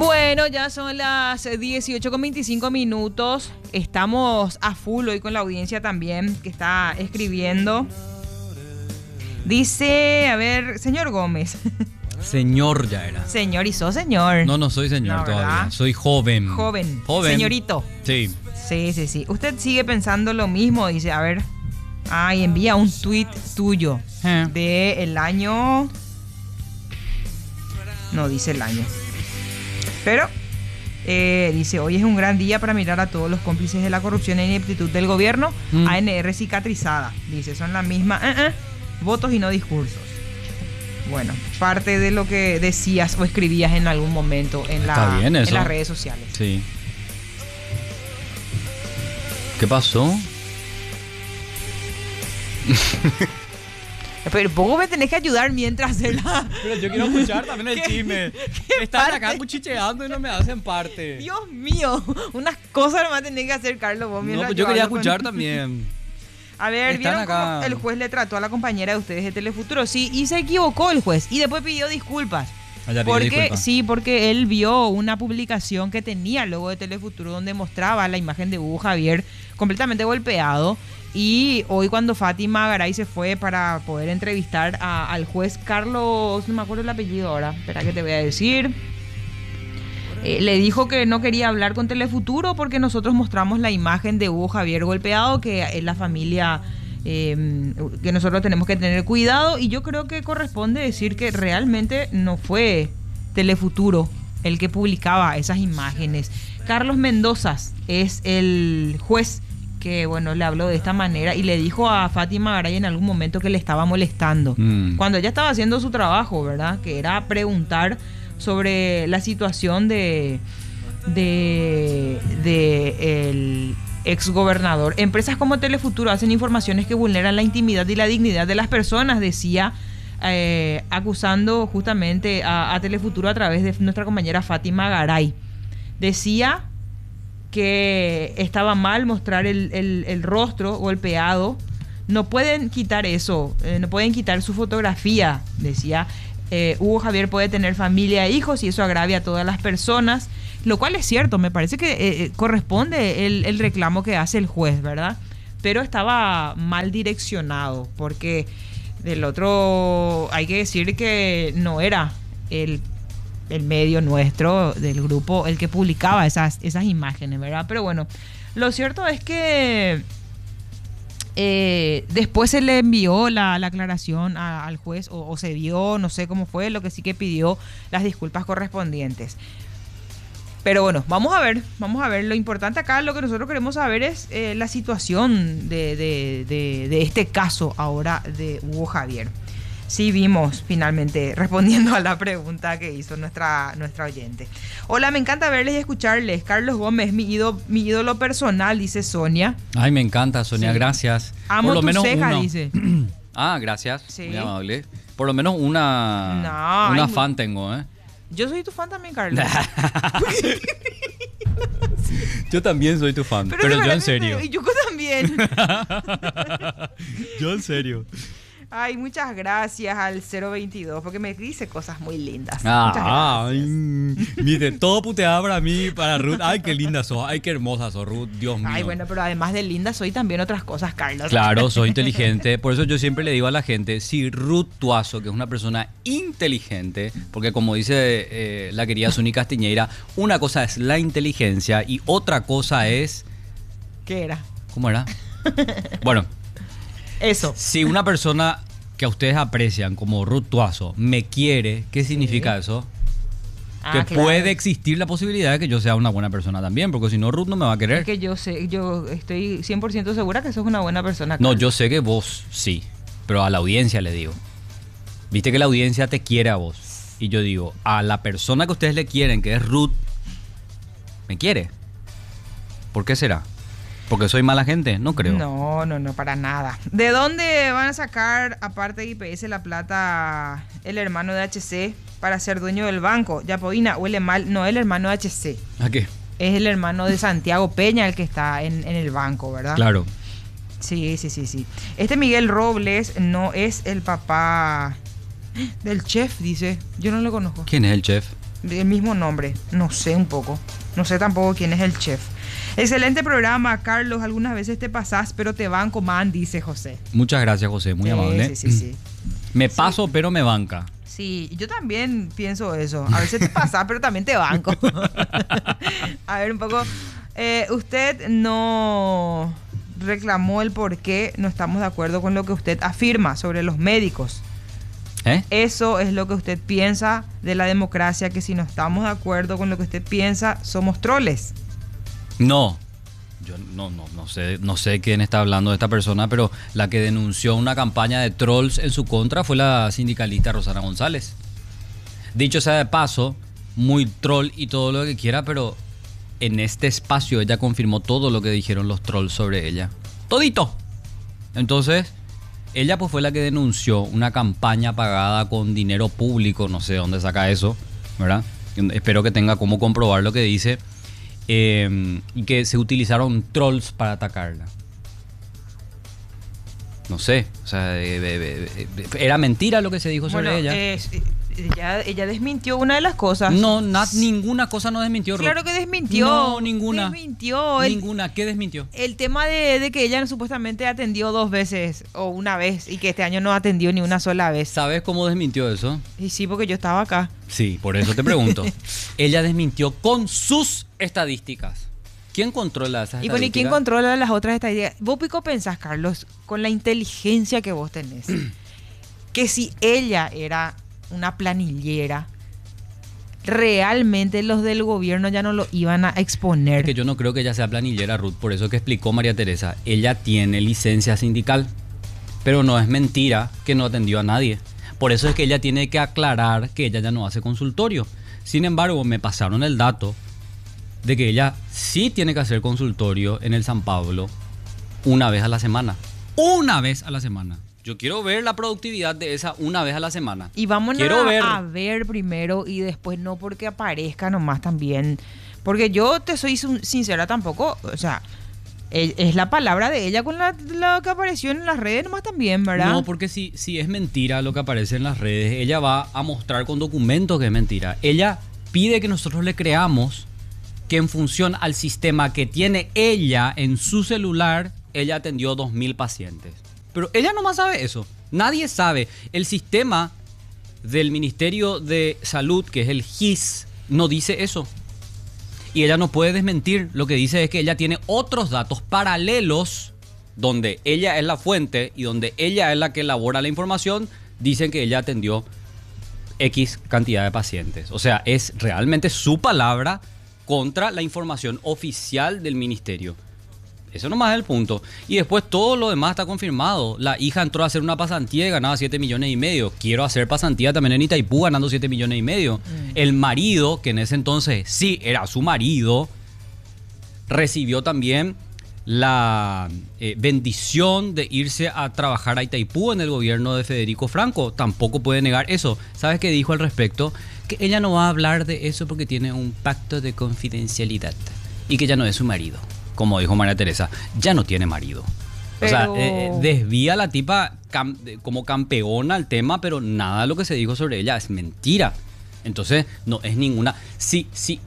Bueno, ya son las 18:25. Estamos a full hoy con la audiencia también, que está escribiendo. Dice, a ver, señor Gómez. Señor ya era. Señor, ¿y sos señor? No soy señor No, todavía. ¿verdad? Soy joven. Joven. Joven. Señorito. Sí. Sí. Usted sigue pensando lo mismo, dice, a ver. Y envía un tuit tuyo de el año. No dice el año. Pero dice, hoy es un gran día para mirar a todos los cómplices de la corrupción e ineptitud del gobierno. ANR cicatrizada. Dice, son la misma votos y no discursos. Bueno, parte de lo que decías o escribías en algún momento en las redes sociales. Sí. ¿Qué pasó? Pero vos me tenés que ayudar mientras hacerla. Pero yo quiero escuchar también el chisme. Están acá cuchicheando y no me hacen parte. Dios mío, unas cosas nomás tenés que hacer, Carlos. Vos no, pues yo quería escuchar también. A ver, ¿vieron cómo el juez le trató a la compañera de ustedes de Telefuturo? Sí, y se equivocó el juez. Y después pidió disculpas. Porque él vio una publicación que tenía el logo de Telefuturo donde mostraba la imagen de Hugo Javier completamente golpeado. Y hoy cuando Fátima Garay se fue para poder entrevistar al juez Carlos, no me acuerdo el apellido ahora, espera que te voy a decir, le dijo que no quería hablar con Telefuturo porque nosotros mostramos la imagen de Hugo Javier golpeado, que es la familia que nosotros tenemos que tener cuidado, y yo creo que corresponde decir que realmente no fue Telefuturo el que publicaba esas imágenes. Carlos Mendoza es el juez que, bueno, le habló de esta manera y le dijo a Fátima Garay en algún momento que le estaba molestando. Cuando ella estaba haciendo su trabajo, ¿verdad? Que era preguntar sobre la situación de el exgobernador. Empresas como Telefuturo hacen informaciones que vulneran la intimidad y la dignidad de las personas, decía, acusando justamente a Telefuturo a través de nuestra compañera Fátima Garay. Decía que estaba mal mostrar el rostro golpeado. No pueden quitar eso, no pueden quitar su fotografía, decía. Hugo Javier puede tener familia e hijos y eso agravia a todas las personas, lo cual es cierto. Me parece que corresponde el reclamo que hace el juez, ¿verdad? Pero estaba mal direccionado, porque del otro hay que decir que no era el medio nuestro, del grupo, el que publicaba esas imágenes, ¿verdad? Pero bueno, lo cierto es que después se le envió la aclaración al juez, o se dio, no sé cómo fue, lo que sí que pidió las disculpas correspondientes. Pero bueno, vamos a ver, lo importante acá, lo que nosotros queremos saber es la situación de este caso ahora de Hugo Javier. Sí, vimos finalmente, respondiendo a la pregunta que hizo nuestra oyente. Hola, me encanta verles y escucharles. Carlos Gómez, mi ídolo personal, dice Sonia. Ay, me encanta, Sonia, sí. Gracias. Amo por lo tu menos ceja, dice. Gracias, sí. Muy amable. Por lo menos una fan tengo, ¿eh? Yo soy tu fan también, Carlos. Yo también soy tu fan, pero yo en serio. Yo también. Yo en serio. Ay, muchas gracias al 022, porque me dice cosas muy lindas. Mire, todo puteada para mí, para Ruth. Ay, qué linda sos, ay, qué hermosa sos, Ruth, Dios mío. Ay, bueno, pero además de linda, soy también otras cosas, Carlos. Claro, soy inteligente. Por eso yo siempre le digo a la gente, si Ruth Tuazo, que es una persona inteligente, porque como dice la querida Suni Castiñeira, una cosa es la inteligencia y otra cosa es... ¿Qué era? ¿Cómo era? Bueno... Eso. Si una persona que a ustedes aprecian como Ruth Tuazo me quiere, ¿qué significa eso? Que claro. Puede existir la posibilidad de que yo sea una buena persona también, porque si no Ruth no me va a querer. Es que yo estoy 100% segura que sos una buena persona. No, yo sé que vos sí, pero a la audiencia le digo. Viste que la audiencia te quiere a vos. Y yo digo, a la persona que ustedes le quieren, que es Ruth, me quiere. ¿Por qué será? ¿Porque soy mala gente? No creo. No, para nada. ¿De dónde van a sacar, aparte de IPS, la plata el hermano de HC para ser dueño del banco? Yapoina, huele mal. No, el hermano de HC. ¿A qué? Es el hermano de Santiago Peña el que está en el banco, ¿verdad? Claro. Sí. Este Miguel Robles no es el papá del chef, dice. Yo no lo conozco. ¿Quién es el chef? el mismo nombre. No sé un poco. No sé tampoco quién es el chef. Excelente programa, Carlos. Algunas veces te pasás, pero te banco, man, dice José. Muchas gracias, José. Muy amable. Sí. Me paso, pero me banca. Sí, yo también pienso eso. A veces te pasás, pero también te banco. A ver, un poco. Usted no reclamó el por qué no estamos de acuerdo con lo que usted afirma sobre los médicos. Eso es lo que usted piensa de la democracia, que si no estamos de acuerdo con lo que usted piensa, somos troles. No, yo no sé quién está hablando de esta persona, pero la que denunció una campaña de trolls en su contra fue la sindicalista Rosana González. Dicho sea de paso, muy troll y todo lo que quiera, pero en este espacio ella confirmó todo lo que dijeron los trolls sobre ella. Todito. Entonces, ella pues fue la que denunció una campaña pagada con dinero público, no sé dónde saca eso, ¿verdad? Espero que tenga cómo comprobar lo que dice. Y que se utilizaron trolls para atacarla. No sé, o sea, era mentira lo que se dijo sobre ella. Ella desmintió una de las cosas. No, ninguna cosa no desmintió. Claro que desmintió. No, ninguna. Desmintió. Ninguna. ¿Qué desmintió? El tema de que ella supuestamente atendió 2 veces o una vez y que este año no atendió ni una sola vez. ¿Sabes cómo desmintió eso? Y sí, porque yo estaba acá. Sí, por eso te pregunto. Ella desmintió con sus estadísticas. ¿Quién controla esas estadísticas? ¿Y quién controla las otras estadísticas? ¿Vos pico pensás, Carlos, con la inteligencia que vos tenés, que si ella era una planillera, realmente los del gobierno ya no lo iban a exponer? Es que yo no creo que ella sea planillera, Ruth, por eso que explicó María Teresa. Ella tiene licencia sindical, pero no es mentira que no atendió a nadie. Por eso es que ella tiene que aclarar que ella ya no hace consultorio. Sin embargo, me pasaron el dato de que ella sí tiene que hacer consultorio en el San Pablo una vez a la semana. ¡Una vez a la semana! Yo quiero ver la productividad de esa una vez a la semana. Y vamos a ver primero y después no porque aparezca nomás también. Porque yo te soy sincera tampoco, o sea, es la palabra de ella con lo que apareció en las redes nomás también, ¿verdad? No, porque si es mentira lo que aparece en las redes, ella va a mostrar con documentos que es mentira. Ella pide que nosotros le creamos que en función al sistema que tiene ella en su celular, ella atendió 2.000 pacientes. Pero ella nomás sabe eso. Nadie sabe. El sistema del Ministerio de Salud, que es el GIS, no dice eso. Y ella no puede desmentir. Lo que dice es que ella tiene otros datos paralelos donde ella es la fuente y donde ella es la que elabora la información. Dicen que ella atendió X cantidad de pacientes. O sea, es realmente su palabra contra la información oficial del ministerio. Eso nomás es el punto. Y después todo lo demás está confirmado. La hija entró a hacer una pasantía y ganaba 7,5 millones. Quiero hacer pasantía también en Itaipú ganando 7,5 millones. El marido, que en ese entonces sí era su marido, recibió también la bendición de irse a trabajar a Itaipú en el gobierno de Federico Franco. Tampoco puede negar eso. ¿Sabes qué dijo al respecto? Que ella no va a hablar de eso porque tiene un pacto de confidencialidad y que ya no es su marido. Como dijo María Teresa, ya no tiene marido. Pero... O sea, desvía a la tipa como campeona al tema, pero nada de lo que se dijo sobre ella es mentira. Entonces, no es ninguna... Si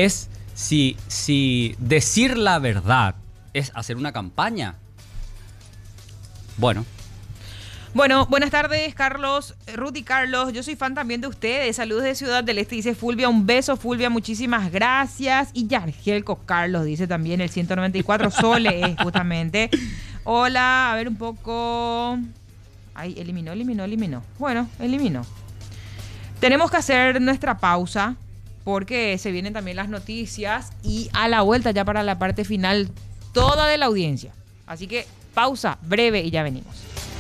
decir la verdad es hacer una campaña. Bueno, buenas tardes, Carlos, Ruth y Carlos. Yo soy fan también de ustedes. Saludos de Ciudad del Este, dice Fulvia. Un beso, Fulvia, muchísimas gracias. Y Yargelco Carlos, dice también el 194 soles, justamente. Hola, a ver un poco. Ay, eliminó. Bueno, eliminó. Tenemos que hacer nuestra pausa porque se vienen también las noticias y a la vuelta ya para la parte final toda de la audiencia. Así que pausa breve y ya venimos.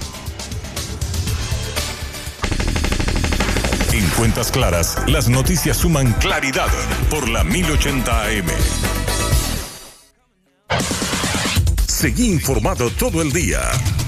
En Cuentas Claras, las noticias suman claridad por la 1080 AM. Seguí informado todo el día.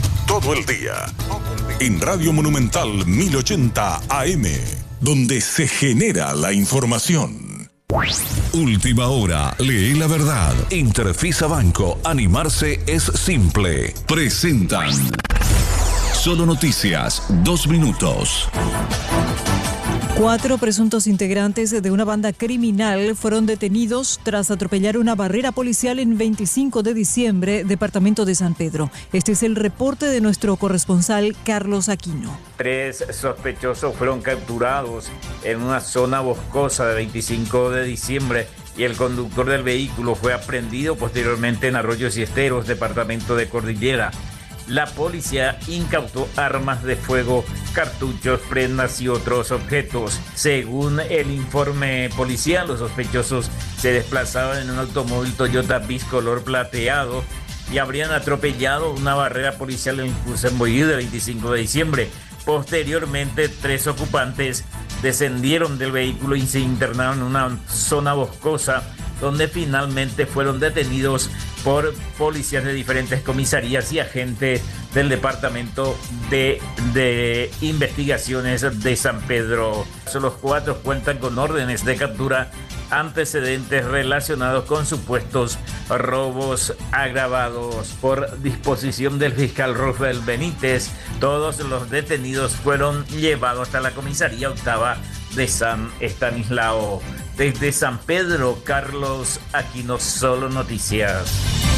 En Radio Monumental 1080 AM, donde se genera la información. Última hora, lee la verdad. Interfisa Banco, animarse es simple. Presentan Solo Noticias, 2 minutos. 4 presuntos integrantes de una banda criminal fueron detenidos tras atropellar una barrera policial en 25 de diciembre, departamento de San Pedro. Este es el reporte de nuestro corresponsal Carlos Aquino. 3 sospechosos fueron capturados en una zona boscosa de 25 de diciembre y el conductor del vehículo fue aprehendido posteriormente en Arroyos y Esteros, departamento de Cordillera. La policía incautó armas de fuego, cartuchos, prendas y otros objetos. Según el informe policial, los sospechosos se desplazaban en un automóvil Toyota Bis color plateado y habrían atropellado una barrera policial en Cusemboí de 25 de diciembre. Posteriormente, 3 ocupantes descendieron del vehículo y se internaron en una zona boscosa, donde finalmente fueron detenidos por policías de diferentes comisarías y agentes del Departamento de Investigaciones de San Pedro. Los 4 cuentan con órdenes de captura, antecedentes relacionados con supuestos robos agravados. Por disposición del fiscal Rafael Benítez, todos los detenidos fueron llevados hasta la comisaría octava de San Estanislao. Desde San Pedro, Carlos Aquino, Solo Noticias.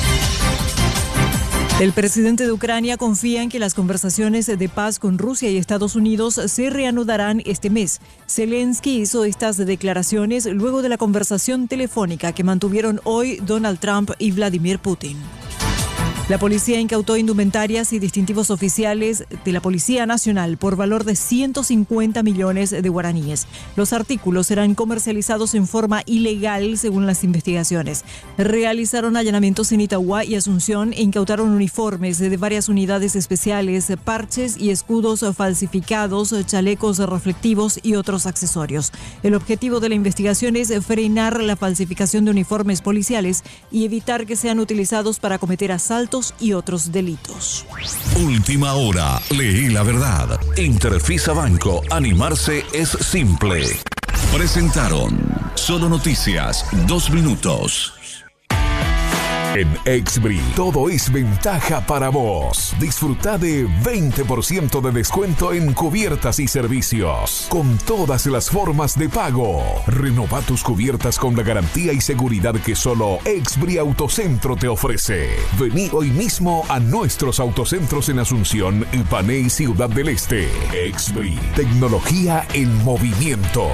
El presidente de Ucrania confía en que las conversaciones de paz con Rusia y Estados Unidos se reanudarán este mes. Zelensky hizo estas declaraciones luego de la conversación telefónica que mantuvieron hoy Donald Trump y Vladimir Putin. La policía incautó indumentarias y distintivos oficiales de la Policía Nacional por valor de 150 millones de guaraníes. Los artículos serán comercializados en forma ilegal según las investigaciones. Realizaron allanamientos en Itauguá y Asunción e incautaron uniformes de varias unidades especiales, parches y escudos falsificados, chalecos reflectivos y otros accesorios. El objetivo de la investigación es frenar la falsificación de uniformes policiales y evitar que sean utilizados para cometer asaltos y otros delitos. Última hora, leí la verdad. Interfisa Banco, animarse es simple. Presentaron Solo Noticias, 2 minutos. En Exbri, todo es ventaja para vos. Disfruta de 20% de descuento en cubiertas y servicios, con todas las formas de pago. Renova tus cubiertas con la garantía y seguridad que solo Exbri Autocentro te ofrece. Vení hoy mismo a nuestros autocentros en Asunción, Ipané y Ciudad del Este. Exbri, tecnología en movimiento.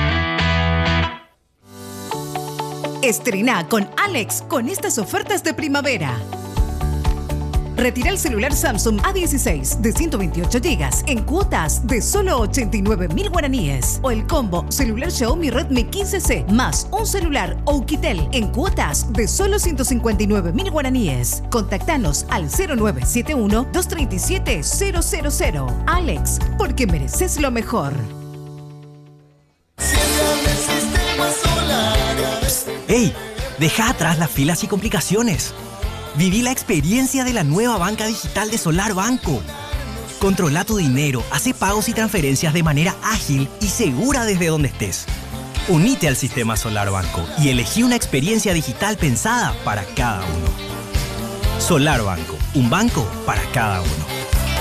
Estrena con Alex con estas ofertas de primavera. Retira el celular Samsung A16 de 128 GB en cuotas de solo 89.000 guaraníes. O el combo celular Xiaomi Redmi 15C más un celular Oukitel en cuotas de solo 159.000 guaraníes. Contactanos al 0971-237-000. Alex, porque mereces lo mejor. ¡Ey! Deja atrás las filas y complicaciones. Viví la experiencia de la nueva banca digital de Solar Banco. Controla tu dinero, hace pagos y transferencias de manera ágil y segura desde donde estés. Unite al sistema Solar Banco y elegí una experiencia digital pensada para cada uno. Solar Banco, un banco para cada uno.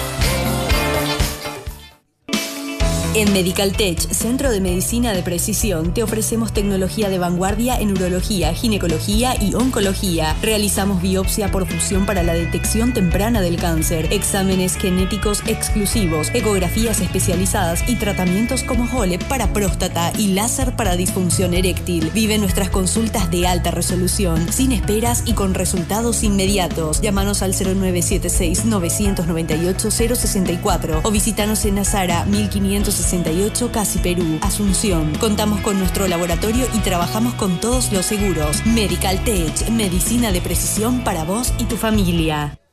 En Medical Tech, Centro de Medicina de Precisión, te ofrecemos tecnología de vanguardia en urología, ginecología y oncología. Realizamos biopsia por fusión para la detección temprana del cáncer, exámenes genéticos exclusivos, ecografías especializadas y tratamientos como HOLEP para próstata y láser para disfunción eréctil. Vive nuestras consultas de alta resolución, sin esperas y con resultados inmediatos. Llámanos al 0976-998-064 o visítanos en Azara 1568 Casi Perú, Asunción. Contamos con nuestro laboratorio y trabajamos con todos los seguros. Medical Tech, medicina de precisión para vos y tu familia.